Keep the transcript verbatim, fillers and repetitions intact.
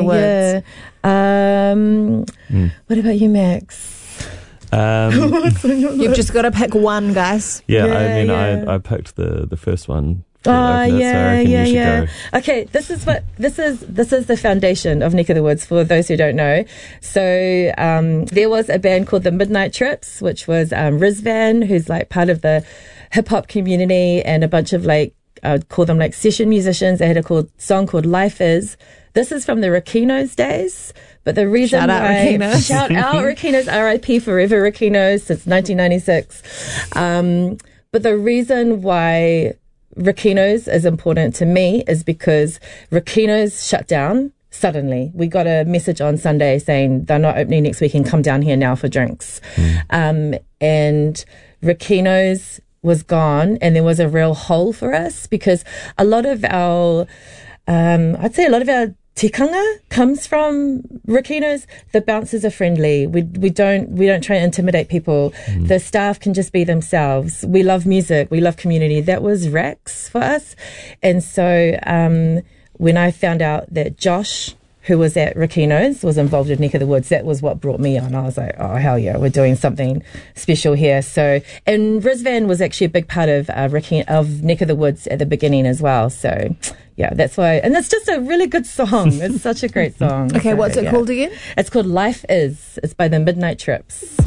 Woods. Yeah. Um, mm. What about you, Max? Um, You've just got to pick one, guys. Yeah, yeah I mean, yeah. I I picked the, the first one. Oh uh, yeah, so I reckon yeah, you should yeah. Go. Okay, this is what this is. This is the foundation of Neck of the Woods. For those who don't know, so um, there was a band called the Midnight Trips, which was um, Rizvan, who's like part of the hip hop community, and a bunch of like I'd call them like session musicians. They had a called, song called "Life Is." This is from the Rakinos days. But the reason shout out why Rakinos. shout out Rakinos, R I P forever Rakinos since nineteen ninety-six. Um, but the reason why Rakinos is important to me is because Rakinos shut down suddenly. We got a message on Sunday saying they're not opening next week and come down here now for drinks. Mm. Um, and Rakinos was gone, and there was a real hole for us because a lot of our, um, I'd say a lot of our tikanga comes from Rakinos. The bouncers are friendly. We we don't we don't try to intimidate people. Mm. The staff can just be themselves. We love music. We love community. That was Rex for us. And so um, when I found out that Josh, who was at Rakinos, was involved with Neck of the Woods, that was what brought me on. I was like, oh, hell yeah, we're doing something special here. So, and Rizvan was actually a big part of uh, Rakin- of Neck of the Woods at the beginning as well. So, yeah, that's why. And it's just a really good song. It's such a great song. Okay, so, what's it yeah. called again? It's called Life Is. It's by the Midnight Trips.